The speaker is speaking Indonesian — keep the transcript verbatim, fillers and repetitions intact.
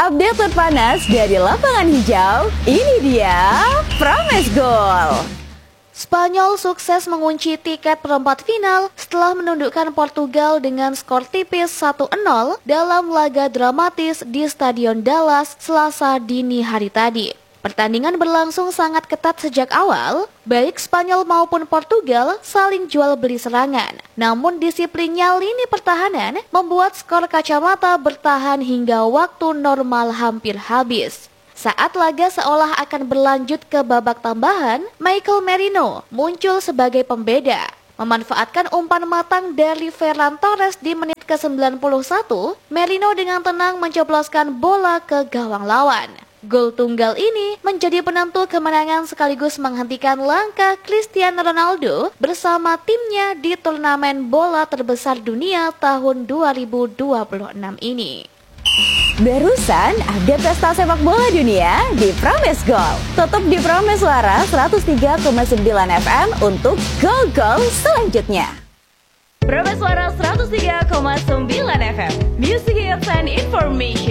Update terpanas dari lapangan hijau, ini dia Promes Gol. Spanyol sukses mengunci tiket perempat final setelah menundukkan Portugal dengan skor tipis satu nol dalam laga dramatis di Stadion Dallas Selasa dini hari tadi. Pertandingan berlangsung sangat ketat sejak awal, baik Spanyol maupun Portugal saling jual beli serangan. Namun disiplinnya lini pertahanan membuat skor kacamata bertahan hingga waktu normal hampir habis. Saat laga seolah akan berlanjut ke babak tambahan, Michael Merino muncul sebagai pembeda. Memanfaatkan umpan matang dari Ferran Torres di menit ke sembilan puluh satu, Merino dengan tenang menjebloskan bola ke gawang lawan. Gol tunggal ini menjadi penentu kemenangan sekaligus menghentikan langkah Cristiano Ronaldo bersama timnya di turnamen bola terbesar dunia tahun dua ribu dua puluh enam ini. Barusan update pesta sepak bola dunia di Promes Gol. Tutup di Promes Suara seratus tiga koma sembilan F M untuk gol-gol selanjutnya. Promes Suara seratus tiga koma sembilan F M, Music Hits and Information.